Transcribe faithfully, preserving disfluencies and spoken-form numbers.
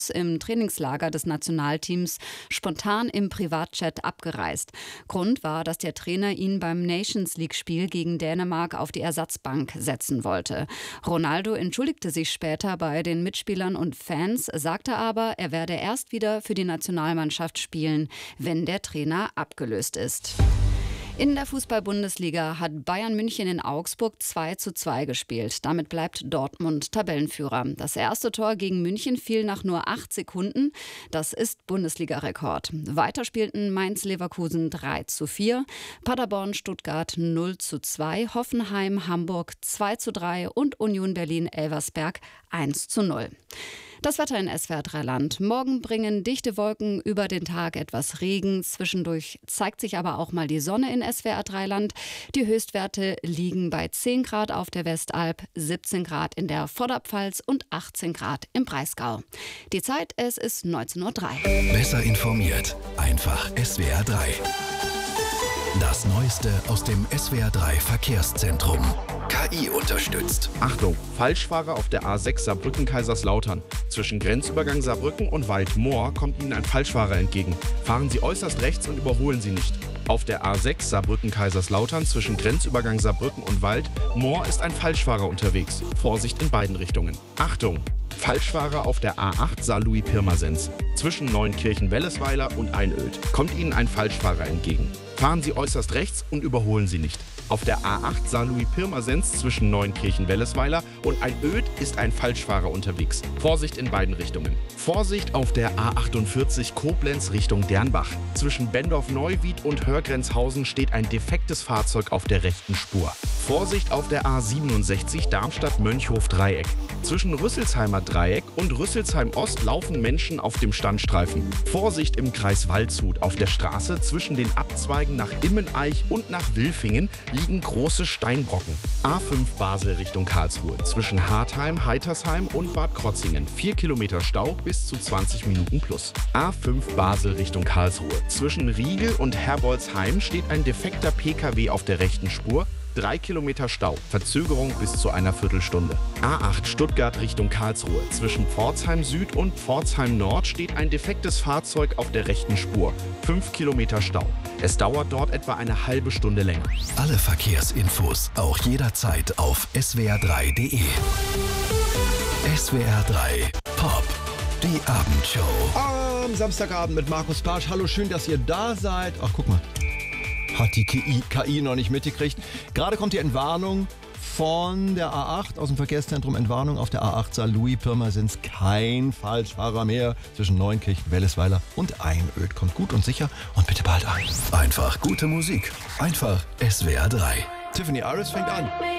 im Trainingslager des Nationalteams spontan im Privatchat abgereist. Grund war, dass der Trainer ihn beim Nations-League-Spiel gegen Dänemark auf die Ersatzbank setzen wollte. Ronaldo entschuldigte sich später bei den Mitspielern und Fans, sagte aber, er werde erst wieder für die Nationalmannschaft spielen, wenn der Trainer abgelöst ist. In der Fußball-Bundesliga hat Bayern München in Augsburg zwei zu zwei gespielt. Damit bleibt Dortmund Tabellenführer. Das erste Tor gegen München fiel nach nur acht Sekunden. Das ist Bundesliga-Rekord. Weiter spielten Mainz-Leverkusen drei zu vier, Paderborn-Stuttgart null zu zwei, Hoffenheim-Hamburg zwei zu drei und Union Berlin-Elversberg eins zu null. Das Wetter in S W R drei Land. Morgen bringen dichte Wolken über den Tag etwas Regen. Zwischendurch zeigt sich aber auch mal die Sonne in S W R drei Land. Die Höchstwerte liegen bei zehn Grad auf der Westalb, siebzehn Grad in der Vorderpfalz und achtzehn Grad im Breisgau. Die Zeit, es ist neunzehn Uhr drei. Besser informiert, einfach S W R drei. Das Neueste aus dem S W R drei Verkehrszentrum. K I unterstützt. Achtung, Falschfahrer auf der A sechs Saarbrücken-Kaiserslautern. Zwischen Grenzübergang Saarbrücken und Waldmoor kommt Ihnen ein Falschfahrer entgegen. Fahren Sie äußerst rechts und überholen Sie nicht. Auf der A sechs Saarbrücken-Kaiserslautern zwischen Grenzübergang Saarbrücken und Waldmoor ist ein Falschfahrer unterwegs. Vorsicht in beiden Richtungen. Achtung! Falschfahrer auf der A acht Saarlouis-Pirmasens. Zwischen Neunkirchen-Wellesweiler und Einöd kommt Ihnen ein Falschfahrer entgegen. Fahren Sie äußerst rechts und überholen Sie nicht. Auf der A acht Saarlouis-Pirmasens zwischen Neunkirchen-Wellesweiler und Einöd ist ein Falschfahrer unterwegs. Vorsicht in beiden Richtungen. Vorsicht auf der A achtundvierzig Koblenz Richtung Dernbach. Zwischen Bendorf-Neuwied und Hörgrenzhausen steht ein defektes Fahrzeug auf der rechten Spur. Vorsicht auf der A siebenundsechzig Darmstadt-Mönchhof-Dreieck. Zwischen Rüsselsheimer Dreieck und Rüsselsheim-Ost laufen Menschen auf dem Standstreifen. Vorsicht im Kreis Waldshut. Auf der Straße zwischen den Abzweigen nach Immeneich und nach Wilfingen liegen große Steinbrocken. A fünf Basel Richtung Karlsruhe. Zwischen Hartheim, Heitersheim und Bad Krotzingen. vier Kilometer Stau bis zu zwanzig Minuten plus. A fünf Basel Richtung Karlsruhe. Zwischen Riegel und Herbolzheim steht ein defekter P K W auf der rechten Spur. Drei Kilometer Stau, Verzögerung bis zu einer Viertelstunde. A acht Stuttgart Richtung Karlsruhe. Zwischen Pforzheim Süd und Pforzheim Nord steht ein defektes Fahrzeug auf der rechten Spur. Fünf Kilometer Stau. Es dauert dort etwa eine halbe Stunde länger. Alle Verkehrsinfos auch jederzeit auf S W R drei punkt de. S W R drei Pop. Die Abendshow. Am Samstagabend mit Markus Bartsch. Hallo, schön, dass ihr da seid. Ach, guck mal. Hat die K I, K I noch nicht mitgekriegt. Gerade kommt die Entwarnung von der A acht aus dem Verkehrszentrum. Entwarnung auf der A acht Saarlouis-Pirmasens. Kein Falschfahrer mehr zwischen Neunkirchen, Wellesweiler und Einöd. Kommt gut und sicher und bitte bald an. Einfach gute Musik. Einfach S W R drei. Tiffany Iris fängt an.